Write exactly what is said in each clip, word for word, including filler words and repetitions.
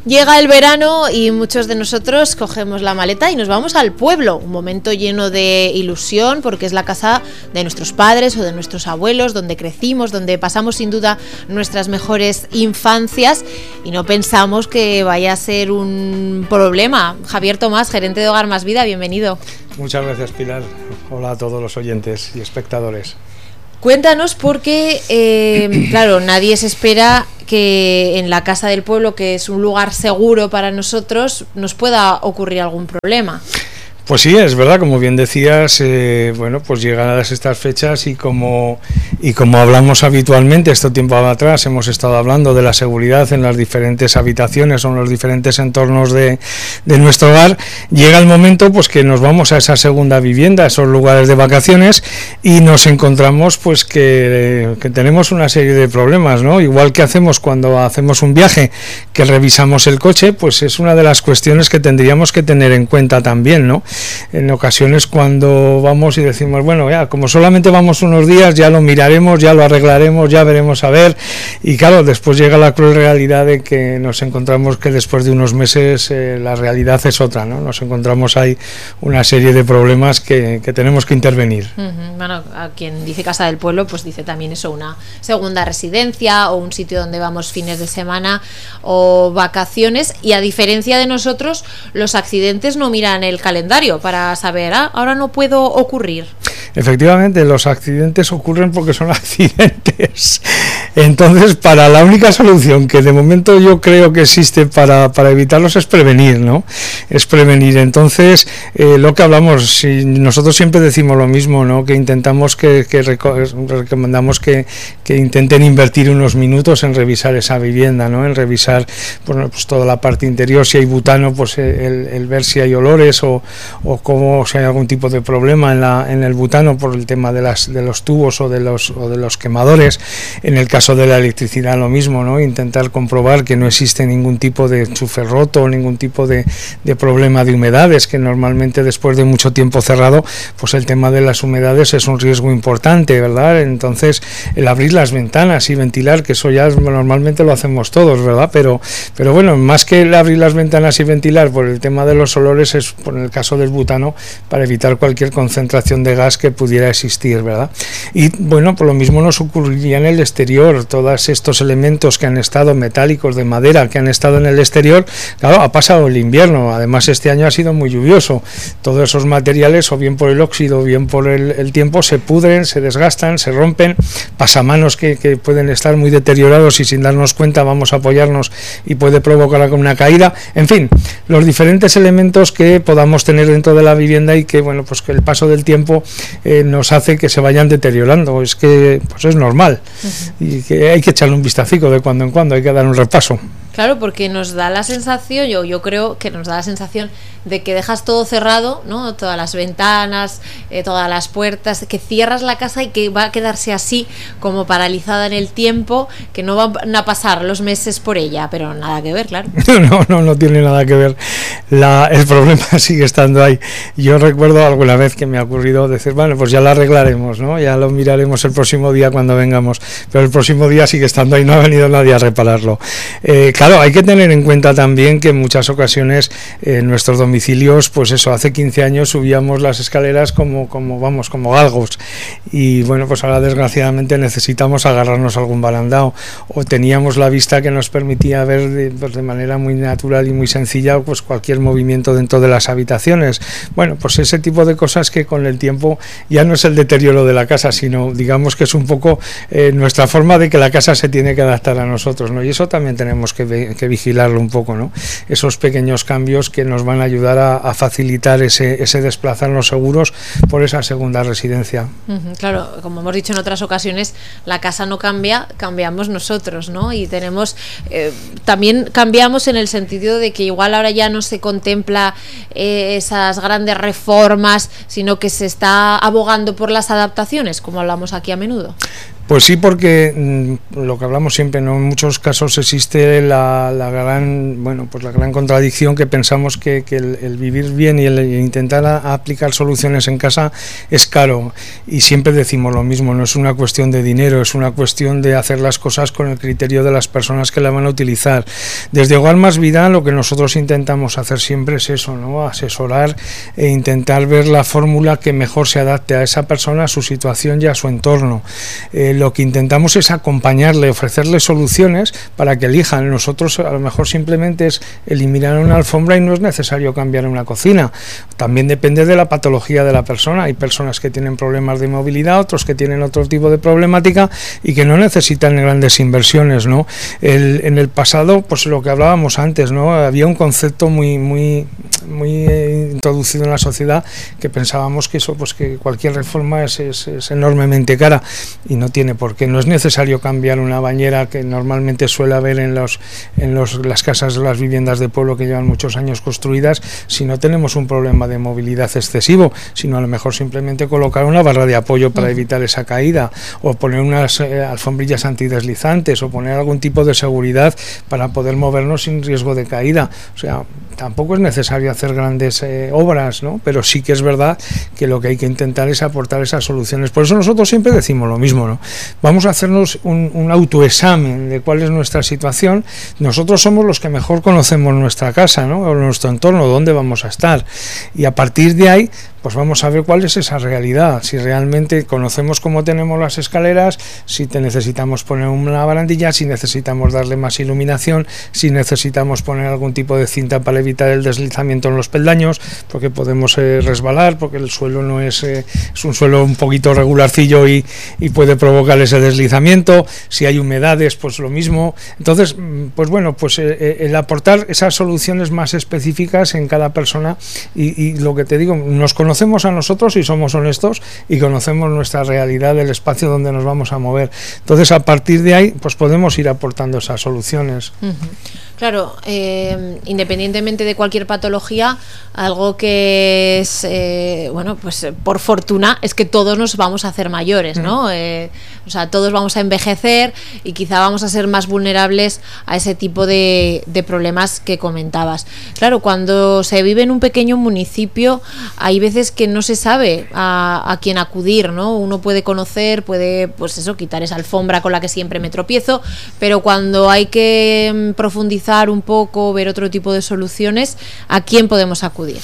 Llega el verano y muchos de nosotros cogemos la maleta y nos vamos al pueblo, un momento lleno de ilusión porque es la casa de nuestros padres o de nuestros abuelos, donde crecimos, donde pasamos sin duda nuestras mejores infancias y no pensamos que vaya a ser un problema. Javier Tomás, gerente de Hogar Más Vida, bienvenido. Muchas gracias, Pilar. Hola a todos los oyentes y espectadores. Cuéntanos porque, eh, claro, nadie se espera que en la casa del pueblo, que es un lugar seguro para nosotros, nos pueda ocurrir algún problema. Pues sí, es verdad, como bien decías, eh, bueno, pues llegan estas fechas y como y como hablamos habitualmente, este tiempo atrás hemos estado hablando de la seguridad en las diferentes habitaciones o en los diferentes entornos de, de nuestro hogar, llega el momento pues que nos vamos a esa segunda vivienda, a esos lugares de vacaciones y nos encontramos pues que, que tenemos una serie de problemas, ¿no? Igual que hacemos cuando hacemos un viaje, que revisamos el coche, pues es una de las cuestiones que tendríamos que tener en cuenta también, ¿no? En ocasiones cuando vamos y decimos, bueno, ya como solamente vamos unos días, ya lo miraremos, ya lo arreglaremos, ya veremos a ver, y claro, después llega la cruel realidad de que nos encontramos que después de unos meses eh, la realidad es otra, ¿no? Nos encontramos ahí una serie de problemas que, que tenemos que intervenir. Uh-huh. Bueno, a quien dice casa del pueblo, pues dice también eso, una segunda residencia o un sitio donde vamos fines de semana o vacaciones, y a diferencia de nosotros, los accidentes no miran el calendario para saber, ah, ahora no puedo ocurrir. Efectivamente, los accidentes ocurren porque son accidentes. Entonces, para la única solución que de momento yo creo que existe para, para evitarlos es prevenir, ¿no? Es prevenir. Entonces, eh, lo que hablamos, si nosotros siempre decimos lo mismo, ¿no? Que intentamos que, que reco- recomendamos que, que intenten invertir unos minutos en revisar esa vivienda, ¿no? En revisar bueno, pues toda la parte interior, si hay butano, pues el, el ver si hay olores o, o cómo, si hay algún tipo de problema en la en el butano por el tema de las de los tubos o de los o de los quemadores. En el caso de la electricidad lo mismo, ¿no? Intentar comprobar que no existe ningún tipo de enchufe roto o ningún tipo de, de problema de humedades, que normalmente después de mucho tiempo cerrado, pues el tema de las humedades es un riesgo importante, ¿verdad? Entonces, el abrir las ventanas y ventilar, que eso ya normalmente lo hacemos todos, ¿verdad? Pero pero bueno, más que el abrir las ventanas y ventilar por el tema de los olores, es por el caso del butano, para evitar cualquier concentración de gas que pudiera existir, ¿verdad? Y bueno, por lo mismo nos ocurriría en el exterior, todos estos elementos que han estado metálicos, de madera, que han estado en el exterior, claro, ha pasado el invierno, además este año ha sido muy lluvioso, todos esos materiales, o bien por el óxido, o bien por el, el tiempo, se pudren, se desgastan, se rompen, pasamanos que, que pueden estar muy deteriorados y sin darnos cuenta vamos a apoyarnos y puede provocar una caída, en fin, los diferentes elementos que podamos tener dentro de la vivienda y que, bueno, pues que el paso del tiempo eh, nos hace que se vayan deteriorando, es que pues es normal. Uh-huh. Y que hay que echarle un vistacico de cuando en cuando, hay que dar un repaso. Claro, porque nos da la sensación, yo, yo creo que nos da la sensación de que dejas todo cerrado, ¿no? Todas las ventanas, eh, todas las puertas, que cierras la casa y que va a quedarse así como paralizada en el tiempo, que no van a pasar los meses por ella, pero nada que ver, claro. No, no, no tiene nada que ver. La, el problema sigue estando ahí. Yo recuerdo alguna vez que me ha ocurrido decir, bueno, pues ya la arreglaremos, ¿no? Ya lo miraremos el próximo día cuando vengamos, pero el próximo día sigue estando ahí, no ha venido nadie a repararlo. Eh, claro, hay que tener en cuenta también que en muchas ocasiones eh, nuestros domicilios pues eso, hace quince años subíamos las escaleras como, como vamos, como galgos, y bueno, pues ahora desgraciadamente necesitamos agarrarnos a algún barandal, o teníamos la vista que nos permitía ver de, pues de manera muy natural y muy sencilla pues cualquier movimiento dentro de las habitaciones. Bueno, pues ese tipo de cosas que con el tiempo ya no es el deterioro de la casa, sino digamos que es un poco eh, nuestra forma de que la casa se tiene que adaptar a nosotros, ¿no? Y eso también tenemos que, que vigilarlo un poco, ¿no? Esos pequeños cambios que nos van a ayudar A, a facilitar ese, ese desplazarnos seguros por esa segunda residencia. Uh-huh, claro, como hemos dicho en otras ocasiones, la casa no cambia, cambiamos nosotros, ¿no? Y tenemos, eh, también cambiamos en el sentido de que igual ahora ya no se contempla eh, esas grandes reformas, sino que se está abogando por las adaptaciones, como hablamos aquí a menudo. Pues sí, porque mmm, lo que hablamos siempre, ¿no? En muchos casos existe la, la gran, bueno, pues la gran contradicción que pensamos que, que el, el vivir bien y el, el intentar a, a aplicar soluciones en casa es caro, y siempre decimos lo mismo, no es una cuestión de dinero, es una cuestión de hacer las cosas con el criterio de las personas que la van a utilizar. Desde Hogar Más Vida lo que nosotros intentamos hacer siempre es eso, ¿no? Asesorar e intentar ver la fórmula que mejor se adapte a esa persona, a su situación y a su entorno. Eh, lo que intentamos es acompañarle, ofrecerle soluciones para que elijan. Nosotros a lo mejor simplemente es eliminar una alfombra y no es necesario cambiar una cocina. También depende de la patología de la persona. Hay personas que tienen problemas de movilidad, otros que tienen otro tipo de problemática y que no necesitan grandes inversiones, ¿no? El, en el pasado, pues lo que hablábamos antes, ¿no? Había un concepto muy, muy, muy eh, introducido en la sociedad, que pensábamos que eso, pues que cualquier reforma es, es, es enormemente cara, y no tiene por qué. No es necesario cambiar una bañera que normalmente suele haber en los en los, las casas, las viviendas de pueblo que llevan muchos años construidas, si no tenemos un problema de movilidad excesivo, sino a lo mejor simplemente colocar una barra de apoyo para evitar esa caída, o poner unas eh, alfombrillas antideslizantes, o poner algún tipo de seguridad para poder movernos sin riesgo de caída. O sea, tampoco es necesario hacer grandes eh, obras, ¿no? Pero sí que es verdad que lo que hay que intentar es aportar esas soluciones. Por eso nosotros siempre decimos lo mismo, ¿no? Vamos a hacernos un, un autoexamen de cuál es nuestra situación. Nosotros somos los que mejor conocemos nuestra casa, ¿no? O nuestro entorno, dónde vamos a estar, y a partir de ahí pues vamos a ver cuál es esa realidad, si realmente conocemos cómo tenemos las escaleras, si te necesitamos poner una barandilla, si necesitamos darle más iluminación, si necesitamos poner algún tipo de cinta para evitar el deslizamiento en los peldaños, porque podemos eh, resbalar, porque el suelo no es, eh, es un suelo un poquito regularcillo y, y puede provocar ese deslizamiento. Si hay humedades, pues lo mismo. Entonces, pues bueno, pues eh, el aportar esas soluciones más específicas en cada persona, y, y lo que te digo, nos conocemos a nosotros y somos honestos y conocemos nuestra realidad del espacio donde nos vamos a mover. Entonces, a partir de ahí, pues podemos ir aportando esas soluciones. Uh-huh. Claro, eh, independientemente de cualquier patología, algo que es, eh, bueno, pues por fortuna es que todos nos vamos a hacer mayores, ¿no? Eh, o sea, todos vamos a envejecer y quizá vamos a ser más vulnerables a ese tipo de, de problemas que comentabas. Claro, cuando se vive en un pequeño municipio, hay veces que no se sabe a, a quién acudir, ¿no? Uno puede conocer, puede, pues eso, quitar esa alfombra con la que siempre me tropiezo, pero cuando hay que profundizar un poco, ver otro tipo de soluciones, ¿a quién podemos acudir?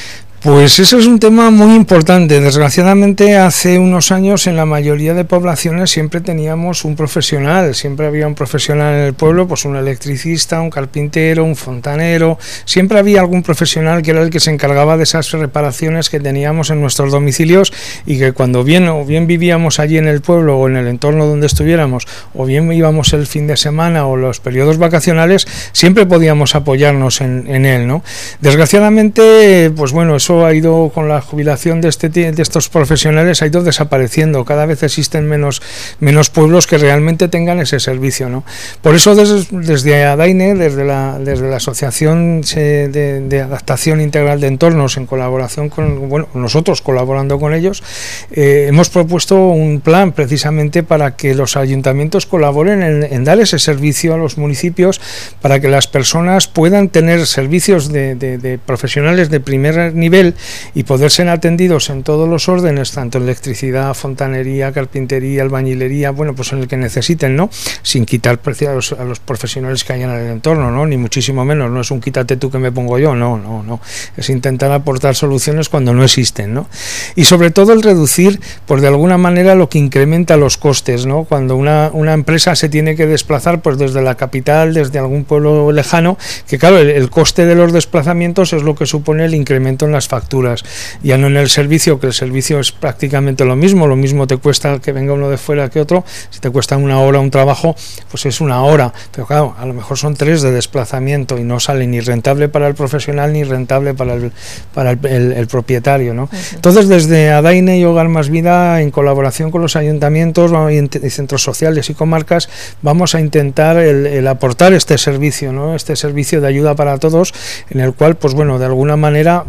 Pues eso es un tema muy importante. Desgraciadamente, hace unos años en la mayoría de poblaciones siempre teníamos un profesional, siempre había un profesional en el pueblo, pues un electricista, un carpintero, un fontanero, siempre había algún profesional que era el que se encargaba de esas reparaciones que teníamos en nuestros domicilios, y que cuando bien o bien vivíamos allí en el pueblo o en el entorno donde estuviéramos, o bien íbamos el fin de semana o los periodos vacacionales, siempre podíamos apoyarnos en, en él, ¿no? Desgraciadamente, pues bueno, eso ha ido, con la jubilación de, este, de estos profesionales, ha ido desapareciendo. Cada vez existen menos, menos pueblos que realmente tengan ese servicio, ¿no? Por eso desde, desde ADAINE, desde la, desde la Asociación de, de Adaptación Integral de Entornos, en colaboración con, bueno, nosotros colaborando con ellos, eh, hemos propuesto un plan precisamente para que los ayuntamientos colaboren en, en dar ese servicio a los municipios, para que las personas puedan tener servicios de, de, de profesionales de primer nivel y poder ser atendidos en todos los órdenes, tanto electricidad, fontanería, carpintería, albañilería, bueno, pues en el que necesiten, ¿no? Sin quitar precio a los, a los profesionales que hayan en el entorno, ¿no? Ni muchísimo menos, no es un quítate tú que me pongo yo, no, no, no. Es intentar aportar soluciones cuando no existen, ¿no? Y sobre todo el reducir, pues de alguna manera, lo que incrementa los costes, ¿no? Cuando una, una empresa se tiene que desplazar, pues desde la capital, desde algún pueblo lejano, que claro, el, el coste de los desplazamientos es lo que supone el incremento en las facturas, ya no en el servicio, que el servicio es prácticamente lo mismo, lo mismo te cuesta que venga uno de fuera que otro. Si te cuesta una hora un trabajo, pues es una hora, pero claro, a lo mejor son tres de desplazamiento y no sale ni rentable para el profesional ni rentable para el, para el, el, el propietario, ¿no? Uh-huh. Entonces, desde ADAINE y Hogar Más Vida, en colaboración con los ayuntamientos y centros sociales y comarcas, vamos a intentar el, el aportar este servicio, ¿no? Este servicio de ayuda para todos, en el cual, pues bueno, de alguna manera podamos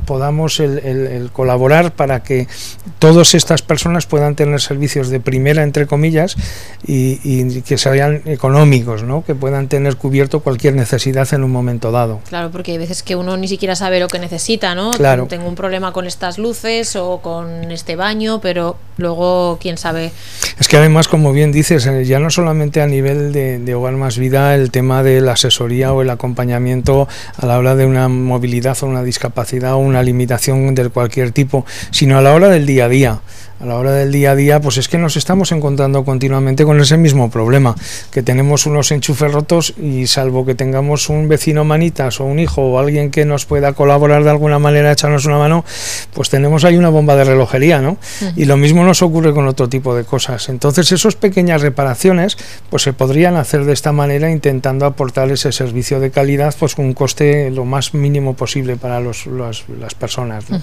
intentamos el, el, el colaborar para que todas estas personas puedan tener servicios de primera, entre comillas, y, y que sean económicos, ¿no? Que puedan tener cubierto cualquier necesidad en un momento dado. Claro, porque hay veces que uno ni siquiera sabe lo que necesita, ¿no? Claro. Tengo un problema con estas luces o con este baño, pero luego quién sabe. Es que además, como bien dices, ya no solamente a nivel de, de Hogar Más Vida, el tema de la asesoría o el acompañamiento a la hora de una movilidad o una discapacidad o una limitación de cualquier tipo, sino a la hora del día a día. A la hora del día a día, pues es que nos estamos encontrando continuamente con ese mismo problema, que tenemos unos enchufes rotos y salvo que tengamos un vecino manitas o un hijo o alguien que nos pueda colaborar de alguna manera, echarnos una mano, pues tenemos ahí una bomba de relojería, ¿no? Uh-huh. Y lo mismo nos ocurre con otro tipo de cosas. Entonces, esas pequeñas reparaciones, pues se podrían hacer de esta manera, intentando aportar ese servicio de calidad, pues con un coste lo más mínimo posible para los, los, las personas, ¿no?